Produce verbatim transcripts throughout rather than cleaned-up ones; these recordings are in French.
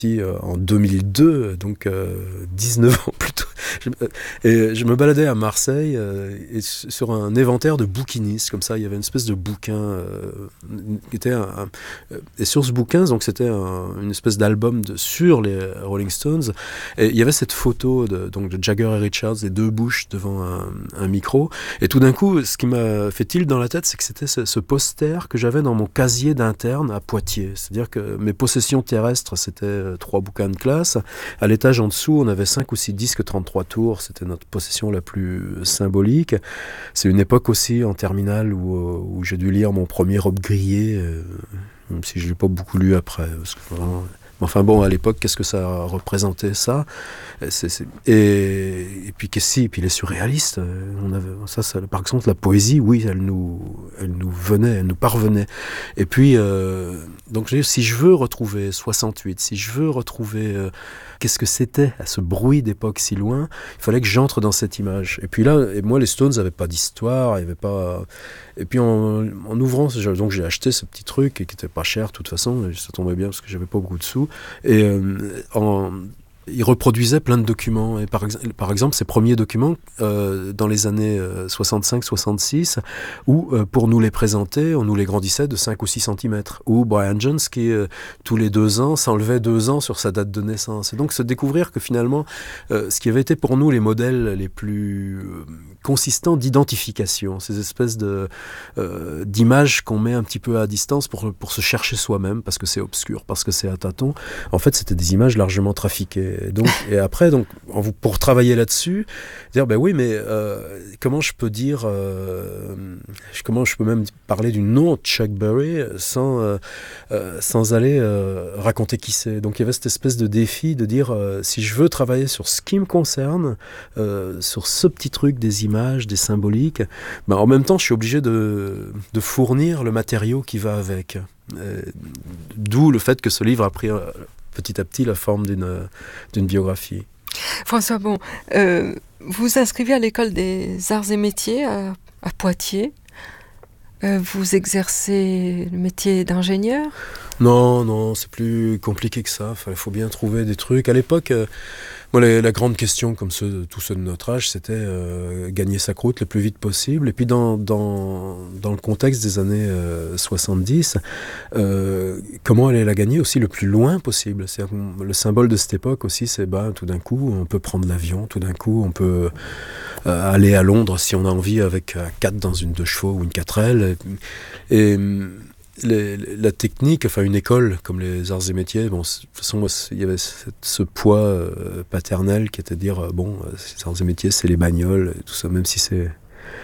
euh, en deux mille deux, donc euh, dix-neuf ans plus tôt. Je, et je me baladais à Marseille euh, et sur un inventaire de bouquinistes, comme ça, il y avait une espèce de bouquin euh, qui était un, un, et sur ce bouquin, donc c'était un, une espèce d'album de, sur les Rolling Stones, et il y avait cette photo de, donc de Jagger et Richards, les deux bouches devant un, un micro, et tout d'un coup, ce qui m'a fait tilt dans la tête, c'est que c'était ce, ce poster que j'avais dans mon casier d'interne à Poitiers, c'est-à-dire que mes possessions terrestres, c'était trois bouquins de classe, à l'étage en dessous, on avait cinq ou six disques trente-trois tours, c'était notre possession la plus symbolique. C'est une époque aussi en terminale où, où j'ai dû lire mon premier Robe Grillé, euh, même si je ne l'ai pas beaucoup lu après. Parce que vraiment... Enfin bon, à l'époque, qu'est-ce que ça représentait, ça c'est, c'est... Et, et puis qu'est-ce que puis les surréalistes, on avait... ça, ça, par exemple, la poésie, oui, elle nous, elle nous venait, elle nous parvenait. Et puis, euh... donc si je veux retrouver soixante-huit, si je veux retrouver euh, qu'est-ce que c'était, à ce bruit d'époque si loin, il fallait que j'entre dans cette image. Et puis là, et moi, les Stones n'avaient pas d'histoire, il y avait pas... Et puis en, en ouvrant, donc j'ai acheté ce petit truc qui n'était pas cher de toute façon, ça tombait bien parce que j'avais pas beaucoup de sous. Et euh, en, il reproduisait plein de documents. Et par, ex- par exemple, ces premiers documents euh, dans les années euh, soixante-cinq soixante-six, où euh, pour nous les présenter, on nous les grandissait de cinq ou six centimètres. Ou Brian Jones qui, euh, tous les deux ans, s'enlevait deux ans sur sa date de naissance. Et donc se découvrir que finalement, euh, ce qui avait été pour nous les modèles les plus euh, consistants d'identification, ces espèces de, euh, d'images qu'on met un petit peu à distance pour, pour se chercher soi-même, parce que c'est obscur, parce que c'est à tâtons, en fait, c'était des images largement trafiquées. Et, donc, et après, donc, pour travailler là-dessus, dire, ben oui, mais euh, comment je peux dire, euh, comment je peux même parler du nom de Chuck Berry sans, euh, euh, sans aller euh, raconter qui c'est. Donc il y avait cette espèce de défi de dire, euh, si je veux travailler sur ce qui me concerne, euh, sur ce petit truc des images, des symboliques, ben, en même temps, je suis obligé de, de fournir le matériau qui va avec. Euh, d'où le fait que ce livre a pris euh, petit à petit la forme d'une, d'une biographie. François Bon, euh, vous vous inscrivez à l'école des arts et métiers à, à Poitiers. Euh, vous exercez le métier d'ingénieur ? Non, non, c'est plus compliqué que ça. Enfin, il faut bien trouver des trucs. À l'époque, euh, moi, la, la grande question, comme ceux, tous ceux de notre âge, c'était euh, gagner sa croûte le plus vite possible. Et puis, dans, dans, dans le contexte des années euh, soixante-dix, euh, comment aller la gagner aussi le plus loin possible. C'est-à-dire, le symbole de cette époque aussi, c'est bah, tout d'un coup, on peut prendre l'avion, tout d'un coup, on peut euh, aller à Londres si on a envie avec un quatre dans une deux chevaux ou une quatre L. Et, et Les, la technique, enfin une école comme les arts et métiers, bon, de toute façon, moi, il y avait ce, ce poids euh, paternel qui était de dire, euh, bon, euh, les arts et métiers, c'est les bagnoles, et tout ça, même si c'est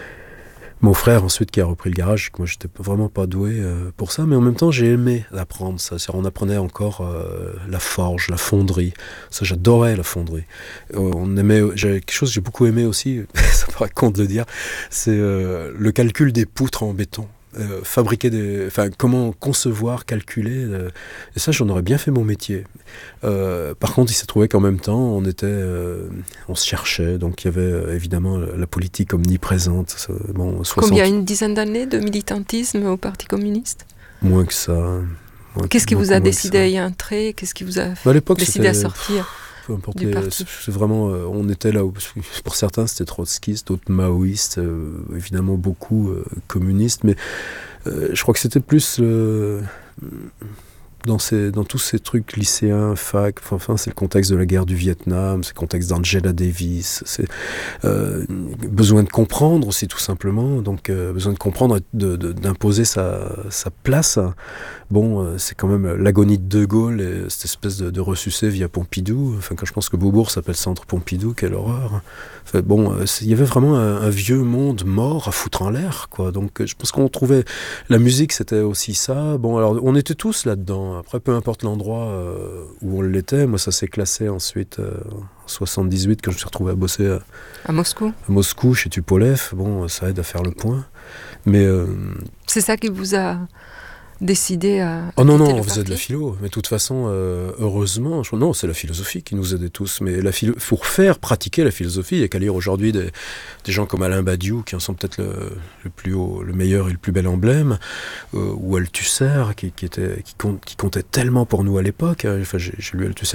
mon frère ensuite qui a repris le garage, que moi j'étais vraiment pas doué euh, pour ça, mais en même temps j'ai aimé apprendre ça. C'est-à-dire, on apprenait encore euh, la forge, la fonderie, ça j'adorais la fonderie. Euh, on aimait, j'avais quelque chose que j'ai beaucoup aimé aussi, ça paraît con de le dire, c'est euh, le calcul des poutres en béton. Euh, fabriquer des, enfin comment concevoir, calculer, euh, et ça j'en aurais bien fait mon métier. Euh, par contre, il s'est trouvé qu'en même temps, on était, euh, on se cherchait, donc il y avait euh, évidemment la politique omniprésente. Ça, bon, soixante... Combien, une dizaine d'années de militantisme au Parti communiste ? Moins que ça. Moins Qu'est-ce qui vous a décidé à y entrer entrer ? Qu'est-ce qui vous a bah, à l'époque, décidé c'était... à sortir ? Peu importe, les, c'est vraiment, euh, on était là où, pour certains c'était trotskistes, d'autres maoïstes, euh, évidemment beaucoup euh, communistes, mais euh, je crois que c'était plus euh, dans, ces, dans tous ces trucs lycéens, fac, enfin c'est le contexte de la guerre du Vietnam, c'est le contexte d'Angela Davis, c'est euh, besoin de comprendre aussi tout simplement, donc euh, besoin de comprendre, de, de, d'imposer sa, sa place. Bon, euh, c'est quand même l'agonie de De Gaulle et cette espèce de, de ressucé via Pompidou. Enfin, quand je pense que Beaubourg s'appelle Centre Pompidou, quelle horreur. Enfin, bon, euh, il y avait vraiment un, un vieux monde mort à foutre en l'air, quoi. Donc, euh, je pense qu'on trouvait... La musique, c'était aussi ça. Bon, alors, on était tous là-dedans. Après, peu importe l'endroit euh, où on l'était, moi, ça s'est classé ensuite... Euh, en soixante-dix-huit, quand je me suis retrouvé à bosser à, à Moscou. À Moscou, chez Tupolev. Bon, ça aide à faire le point. Mais... Euh, c'est ça qui vous a... décidé à, à oh non, non, on faisait de la philo. Mais de toute façon, euh, heureusement, je... non, c'est la philosophie qui nous aidait tous. Mais la philo... pour faire pratiquer la philosophie, il n'y a qu'à lire aujourd'hui des, des gens comme Alain Badiou, qui en sont peut-être le, le plus haut, le meilleur et le plus bel emblème, euh, ou Althusser, qui, qui, était, qui, compte, qui comptait tellement pour nous à l'époque. Enfin, j'ai, j'ai lu Althusser